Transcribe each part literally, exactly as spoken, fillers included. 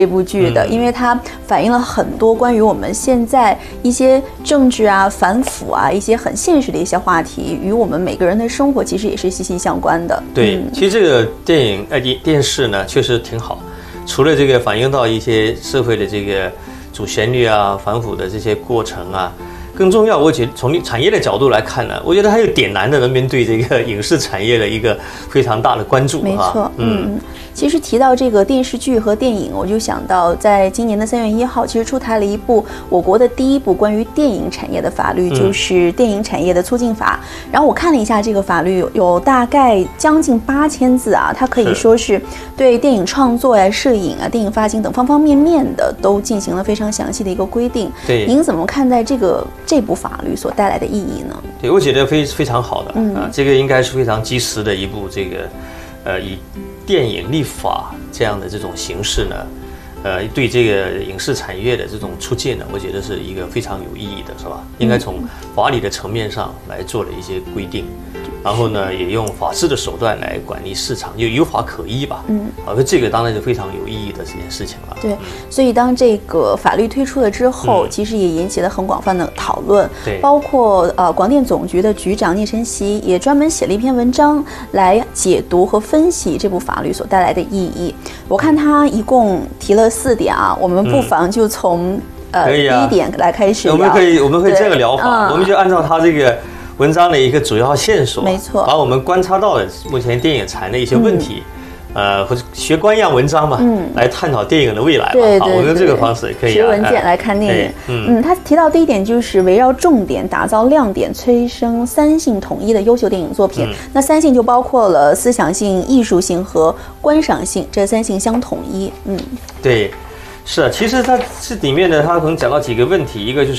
这部剧的，因为它反映了很多关于我们现在一些政治啊、反腐啊、一些很现实的一些话题，与我们每个人的生活其实也是息息相关的。 对， 嗯、 其实这个电影呃电视呢确实挺好，除了这个反映到一些社会的这个主旋律啊、反腐的这些过程啊。更重要，我觉得从产业的角度来看呢，我觉得还有点燃的人们对这个影视产业的一个非常大的关注。 没错，嗯，其实提到这个电视剧和电影，我就想到在今年的三月一号，其实出台了一部我国的第一部关于电影产业的法律，就是《电影产业的促进法》。然后我看了一下这个法律有，有大概将近八千字啊，它可以说是对电影创作呀、摄影啊、电影发行等方方面面的都进行了非常详细的一个规定。 对， 您怎么看待这个？这部法律所带来的意义呢？ 对，我觉得非非常好的、嗯、啊，这个应该是非常及时的一部这个，呃，以电影立法这样的这种形式呢，呃，对这个影视产业的这种促进呢，我觉得是一个非常有意义的，是吧？应该从法理的层面上来做了一些规定。然后呢，也用法治的手段来管理市场，就有法可依吧。嗯，啊，这个当然是非常有意义的这件事情了。 对，所以当这个法律推出了之后，嗯、其实也引起了很广泛的讨论。 对， 包括呃广电总局的局长聂晨曦也专门写了一篇文章来解读和分析这部法律所带来的意义。我看他一共提了四点啊，我们不妨就从、嗯、呃、啊、第一点来开始聊。 我们可以我们可以这个疗法，嗯、我们就按照他这个。文章的一个主要线索， 没错， 把我们观察到的目前电影产的一些问题，嗯、呃，或者学官样文章嘛，嗯，来探讨电影的未来吧。 对对对， 我用这个方式可以、啊、 学文件来看电影。嗯, 嗯，他提到第一点就是围绕重点打造亮点，催生三性统一的优秀电影作品。嗯、那三性就包括了思想性、艺术性和观赏性，这三性相统一。嗯， 对，是啊，其实它这里面呢，它可能讲到几个问题，一个就是。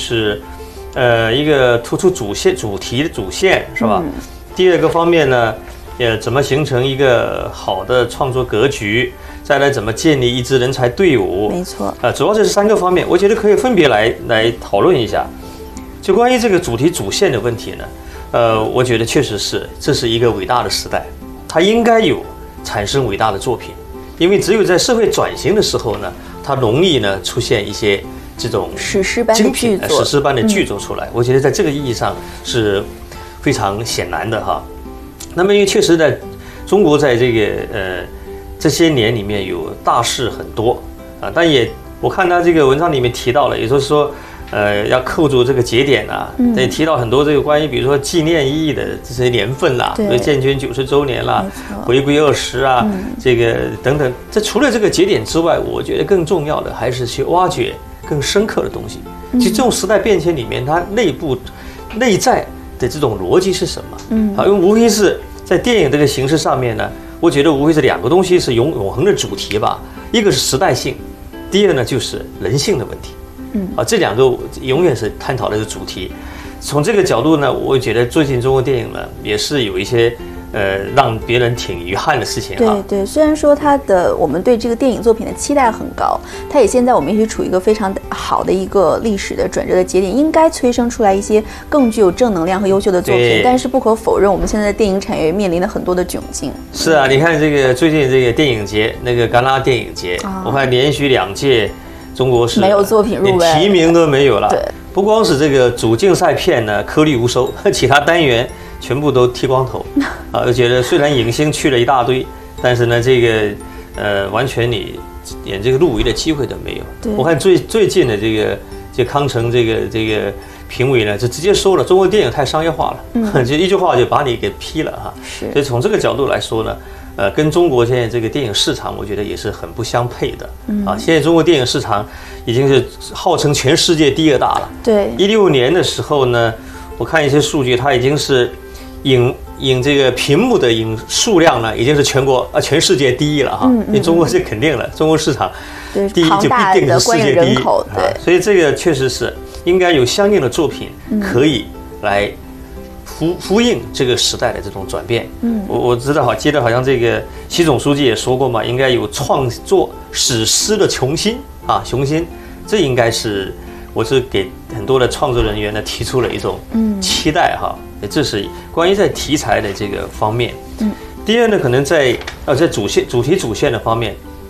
呃，一个突出主线、主题的主线是吧？嗯、第二个方面呢，呃，怎么形成一个好的创作格局？再来怎么建立一支人才队伍？ 没错。啊、 呃，主要这是三个方面，我觉得可以分别来来讨论一下。就关于这个主题主线的问题呢，呃，我觉得确实是这是一个伟大的时代，它应该有产生伟大的作品，因为只有在社会转型的时候呢，它容易呢出现一些。这种史诗般的剧作， 史诗般的剧作出来，嗯、我觉得在这个意义上是非常显然的哈。那么，因为确实在中国在这个呃这些年里面有大事很多啊，但也我看他这个文章里面提到了，也就是说，呃，要扣住这个节点啊，嗯、也提到很多这个关于比如说纪念意义的这些年份啦，比如建军九十周年啦，回归二十啊，嗯、这个等等。这除了这个节点之外，我觉得更重要的还是去挖掘。更深刻的东西，其实这种时代变迁里面，它内部、内在的这种逻辑是什么？嗯，好，因为无非是在电影这个形式上面呢，我觉得无非是两个东西是永永恒的主题吧，一个是时代性，第二呢就是人性的问题。嗯，啊，这两个永远是探讨的是主题。从这个角度呢，我觉得最近中国电影呢也是有一些。呃，让别人挺遗憾的事情哈。对对，虽然说它的我们对这个电影作品的期待很高，它也现在我们也是处于一个非常好的一个历史的转折的节点，应该催生出来一些更具有正能量和优秀的作品。但是不可否认，我们现在的电影产业面临了很多的窘境。 是啊，你看这个最近这个电影节，那个戛纳电影节，啊、我看连续两届中国是没有作品入围， 连提名都没有了。 对， 不光是这个主竞赛片呢颗粒无收，其他单元。全部都剃光头，啊，我觉得虽然影星去了一大堆，但是呢，这个呃，完全你连这个入围的机会都没有。我看最最近的这个这康城这个这个评委呢，就直接说了，中国电影太商业化了，嗯、就一句话就把你给批了哈。 是。 所以从这个角度来说呢，呃，跟中国现在这个电影市场，我觉得也是很不相配的。嗯、啊，现在中国电影市场已经是号称全世界第二大了。 对。 一六年的时候呢，我看一些数据，它已经是。影影这个屏幕的影数量呢，已经是全国啊全世界第一了哈。因为中国是肯定了，中国市场第一就必定是世界第一。 对， 所以这个确实是应该有相应的作品可以来呼呼应这个时代的这种转变。嗯，我我知道好，记得好像这个习总书记也说过嘛，应该有创作史诗的雄心啊雄心，这应该是我是给很多的创作人员呢提出了一种期待哈。这是关于在题材的这个方面。嗯，第二呢，可能在呃在主线主题主线的方面，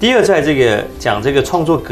第二，在这个讲这个创作革